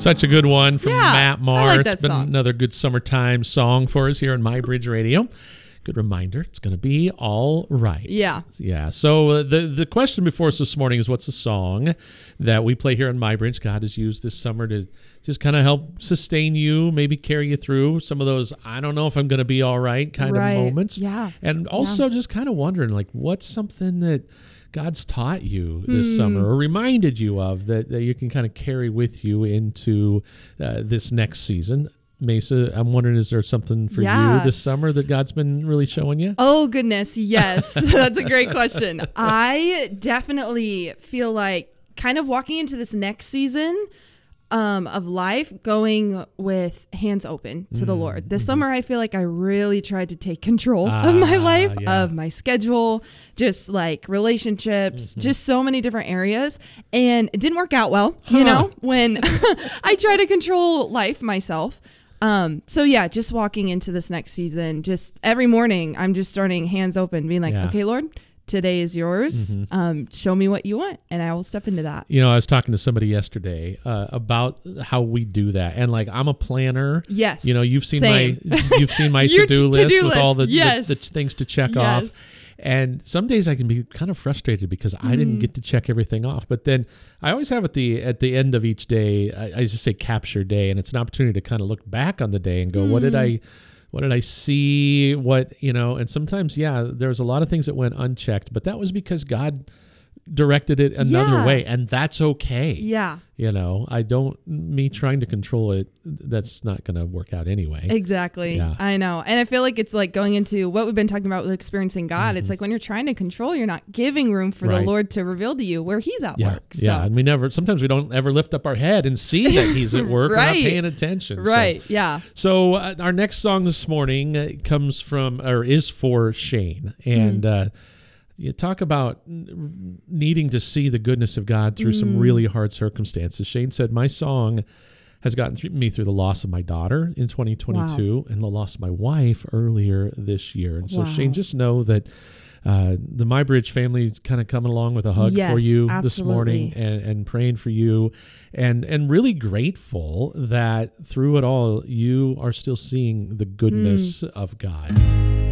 Such a good one from Matt Maher. I like It's that been song. another good summertime song for us here on My Bridge Radio. Good reminder, it's going to be all right. Yeah. Yeah. So the question before us this morning is, what's a song that we play here on My Bridge God has used this summer to just kind of help sustain you, maybe carry you through some of those, I don't know if I'm going to be all right kind of moments. Yeah. And also just kind of wondering, like, what's something that God's taught you this summer or reminded you of that you can kind of carry with you into this next season? Mesa, I'm wondering, is there something for you this summer that God's been really showing you? Oh, goodness. Yes. That's a great question. I definitely feel like kind of walking into this next season of life, going with hands open to the Lord. This summer, I feel like I really tried to take control of my life, of my schedule, just like relationships, just so many different areas. And it didn't work out well, you know, when I try to control life myself. So yeah, just walking into this next season, just every morning, I'm just starting hands open, being like, okay, Lord, today is yours. Show me what you want, and I will step into that. You know, I was talking to somebody yesterday about how we do that, and like, I'm a planner. Yes. You know, you've seen Same. my to-do list with all the things to check off. Yes. And some days I can be kind of frustrated because I didn't get to check everything off. But then I always have at the end of each day, I just say capture day, and it's an opportunity to kind of look back on the day and go, what did I see? And sometimes, there's a lot of things that went unchecked, but that was because God directed it another way, and that's okay. Yeah. You know, me trying to control it, that's not going to work out anyway. Exactly. Yeah. I know. And I feel like it's like going into what we've been talking about with experiencing God. It's like when you're trying to control, you're not giving room for the Lord to revel to you where he's at work. So. Yeah. And sometimes we don't ever lift up our head and see that he's at work. We're not paying attention. Right. So. Yeah. So our next song this morning is for Shane. And, you talk about needing to see the goodness of God through some really hard circumstances. Shane said, my song has gotten me through the loss of my daughter in 2022 and the loss of my wife earlier this year. And so, Shane, just know that the My Bridge family is kind of coming along with a hug for you this morning and praying for you and really grateful that through it all, you are still seeing the goodness of God.